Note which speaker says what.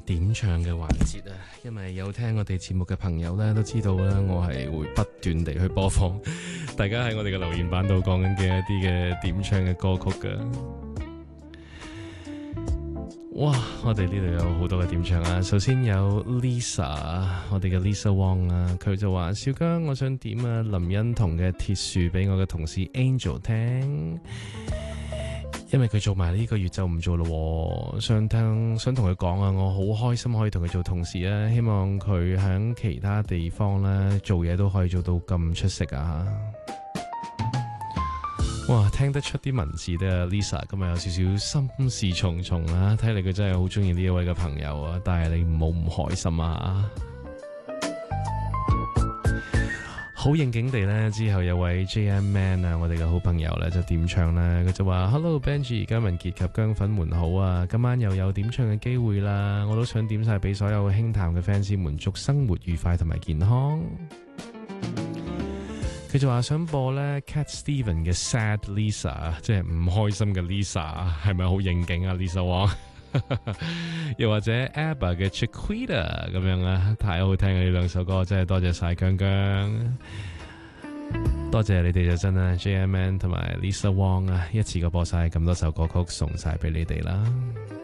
Speaker 1: 點唱嘅環節啊，因為有聽我哋節目嘅朋友咧都知道啦，我係會不斷地去播放大家喺我哋嘅留言板度講緊嘅一啲嘅點唱嘅歌曲噶。哇！我哋呢度有好多嘅點唱啊。首先有 Lisa， 我哋嘅 Lisa Wong 啊，佢就話：小姜，我想點啊林欣彤嘅鐵樹俾我嘅同事 Angel 聽，因為佢做埋呢個月就唔做咯。想同佢講啊，我好開心可以同佢做同事啊，希望佢喺其他地方咧做嘢都可以做到咁出色啊！哇，聽得出啲文字咧 ，Lisa 今日有少少心事重重啊！睇嚟佢真係好中意呢一位嘅朋友啊，但係你唔好唔開心啊！好應景地呢，之後有位 JM Man 啊，我哋嘅好朋友呢，就點唱啦，佢就話 Hello Benji， 嘉文傑及姜粉們好啊！今晚又有點唱嘅機會啦，我都想點晒俾所有輕談嘅 fans 們，祝生活愉快同埋健康。佢就話想播咧 Cat Steven 嘅 Sad Lisa， 即係唔開心嘅 Lisa， 係咪好應景啊 Lisa Wong？ 又或者 ABBA 嘅 Chiquita 咁樣啊，太好聽啊！呢兩首歌真係多謝晒姜姜，多謝你哋就真啦 JMN 同埋 Lisa Wong 啊，一次過播晒咁多首歌曲送晒俾你哋啦。